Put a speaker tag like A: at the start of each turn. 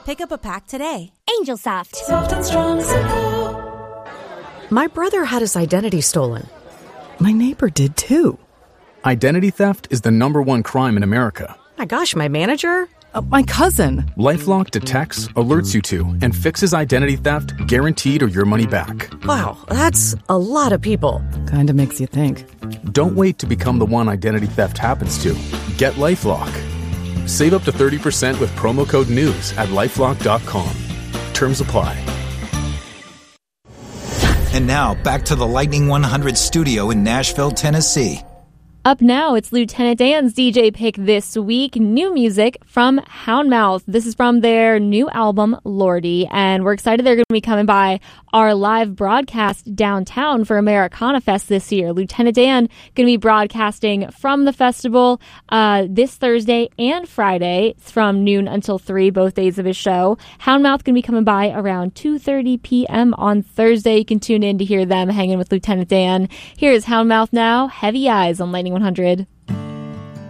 A: Pick up a pack today.
B: Angel Soft.
C: Soft and strong, simple.
D: My brother had his identity stolen. My neighbor did too.
E: Identity theft is the #1 crime in America.
D: My gosh, my manager?
F: My cousin.
E: LifeLock detects, alerts you to, and fixes identity theft guaranteed or your money back.
D: Wow, that's a lot of people.
F: Kinda makes you think.
E: Don't wait to become the one identity theft happens to. Get LifeLock. Save up to 30% with promo code NEWS at LifeLock.com. Terms apply.
G: And now, back to the Lightning 100 studio in Nashville, Tennessee.
H: Up now, it's Lieutenant Dan's DJ pick this week. New music from Houndmouth. This is from their new album, Lordy, and we're excited they're going to be coming by our live broadcast downtown for Americana Fest this year. Lieutenant Dan going to be broadcasting from the festival this Thursday and Friday from noon until 3, both days of his show. Houndmouth going to be coming by around 2:30 p.m. on Thursday. You can tune in to hear them hanging with Lieutenant Dan. Here's Houndmouth now, Heavy Eyes on Lightning 100.